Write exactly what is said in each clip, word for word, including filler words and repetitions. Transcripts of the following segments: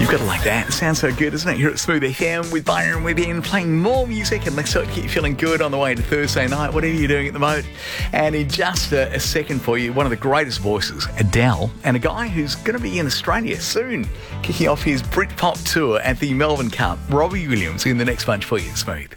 You've got to like that. It sounds so good, doesn't it? Here at Smooth F M with Byron Within, playing more music and let's keep you feeling good on the way to Thursday night, whatever you're doing at the moment. And in just a, a second for you, one of the greatest voices, Adele, and a guy who's going to be in Australia soon, kicking off his Britpop tour at the Melbourne Cup. Robbie Williams in the next bunch for you, Smooth.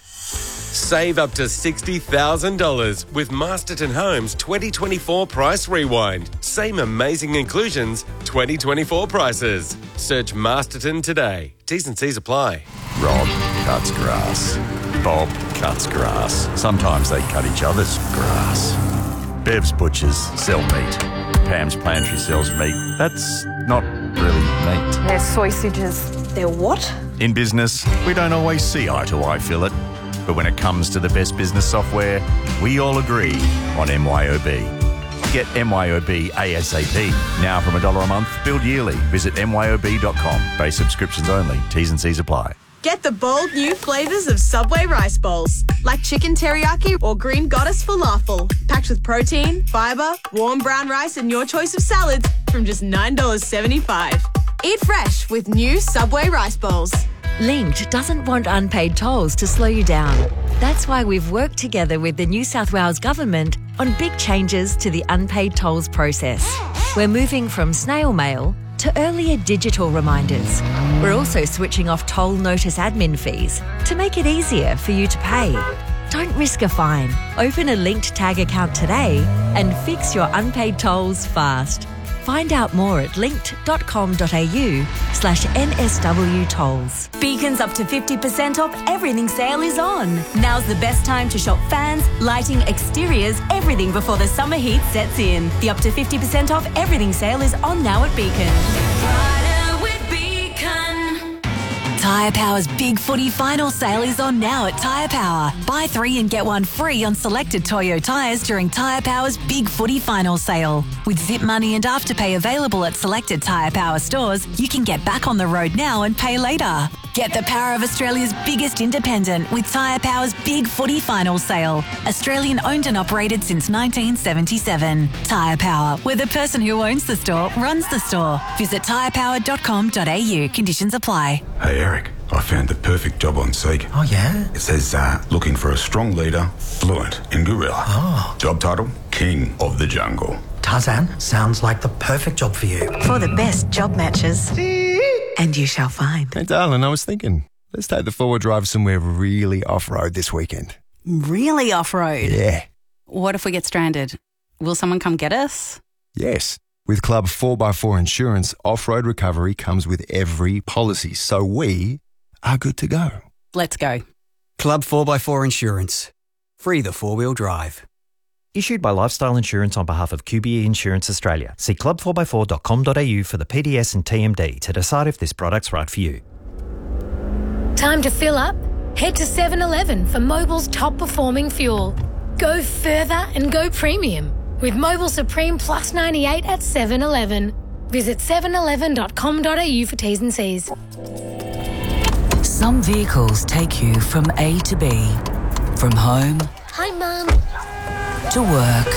Save up to sixty thousand dollars with Masterton Homes twenty twenty-four Price Rewind. Same amazing inclusions, twenty twenty-four prices. Search Masterton today. T's and C's apply. Rob cuts grass. Bob cuts grass. Sometimes they cut each other's grass. Bev's Butchers sell meat. Pam's Pantry sells meat. That's not really meat. They're sausages. They're what? In business, we don't always see eye to eye, Phillip. But when it comes to the best business software, we all agree on M Y O B. Get M Y O B ASAP. Now from a dollar a month, billed yearly. Visit M Y O B dot com. Base subscriptions only. T's and C's apply. Get the bold new flavours of Subway rice bowls, like chicken teriyaki or green goddess falafel. Packed with protein, fibre, warm brown rice and your choice of salads from just nine dollars seventy-five. Eat fresh with new Subway rice bowls. Linked doesn't want unpaid tolls to slow you down. That's why we've worked together with the New South Wales Government on big changes to the unpaid tolls process. We're moving from snail mail to earlier digital reminders. We're also switching off toll notice admin fees to make it easier for you to pay. Don't risk a fine. Open a Linked Tag account today and fix your unpaid tolls fast. Find out more at linked.com.au slash NSW tolls. Beacon's up to fifty percent off everything sale is on. Now's the best time to shop fans, lighting, exteriors, everything before the summer heat sets in. The up to fifty percent off everything sale is on now at Beacon. Brighter with Beacon. Tyre Power's Big Footy Final Sale is on now at Tyre Power. Buy three and get one free on selected Toyo tyres during Tyre Power's Big Footy Final Sale. With Zip Money and Afterpay available at selected Tyre Power stores, you can get back on the road now and pay later. Get the power of Australia's biggest independent with Tyre Power's Big Footy Final Sale. Australian owned and operated since nineteen seventy-seven. Tyre Power, where the person who owns the store runs the store. Visit tyre power dot com dot a u. Conditions apply. Hey Eric, I found the perfect job on Seek. Oh yeah? It says uh, looking for a strong leader, fluent in gorilla. Oh. Job title, King of the Jungle. Tarzan, sounds like the perfect job for you. For the best job matches. And you shall find. Hey, darling, I was thinking, let's take the four-wheel drive somewhere really off-road this weekend. Really off-road? Yeah. What if we get stranded? Will someone come get us? Yes. With Club four by four Insurance, off-road recovery comes with every policy, so we are good to go. Let's go. Club four by four Insurance. Free the four-wheel drive. Issued by Lifestyle Insurance on behalf of Q B E Insurance Australia. See club four by four dot com dot a u for the P D S and T M D to decide if this product's right for you. Time to fill up? Head to seven eleven for Mobil's top performing fuel. Go further and go premium with Mobil Supreme Plus ninety-eight at seven eleven. Visit seven eleven dot com dot a u for T's and C's. Some vehicles take you from A to B. From home Hi, Mum. to work,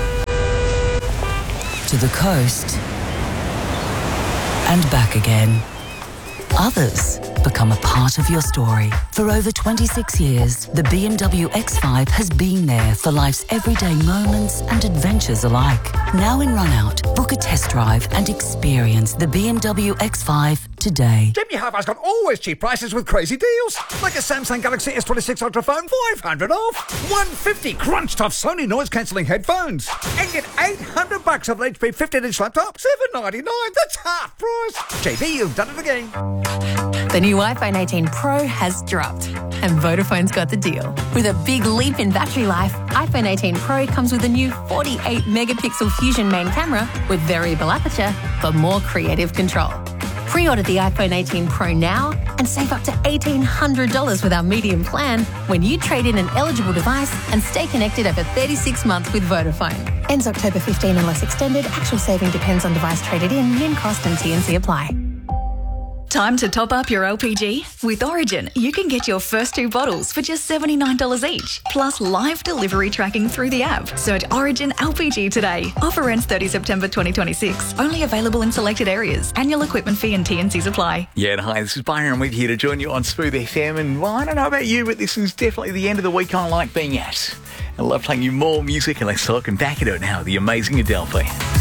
to the coast, and back again. Others become a part of your story. For over twenty-six years, the B M W X five has been there for life's everyday moments and adventures alike. Now in run-out, book a test drive and experience the B M W X five today. Jimmy Hi-Fi's got always cheap prices with crazy deals. Like a Samsung Galaxy S twenty-six Ultra phone, five hundred off. one hundred fifty crunched off Sony noise-cancelling headphones. And get eight hundred bucks of an H P fifteen inch laptop, seven ninety-nine. That's half price. J B, you've done it again. The new iPhone eighteen Pro has dropped, and Vodafone's got the deal. With a big leap in battery life, iPhone eighteen Pro comes with a new forty-eight megapixel Fusion main camera with variable aperture for more creative control. Pre-order the iPhone eighteen Pro now and save up to eighteen hundred dollars with our medium plan when you trade in an eligible device and stay connected over thirty-six months with Vodafone. Ends October fifteenth unless extended. Actual saving depends on device traded in, min cost and T and C apply. Time to top up your L P G? With Origin, you can get your first two bottles for just seventy-nine dollars each, plus live delivery tracking through the app. Search Origin L P G today. Offer ends thirtieth September twenty twenty-six. Only available in selected areas. Annual equipment fee and T and Cs apply. Yeah, and hi, this is Byron with you to join you on Smooth F M. And well, I don't know about you, but this is definitely the end of the week I like being at. I love playing you more music, and let's talk and back it out now. The amazing Adele for you.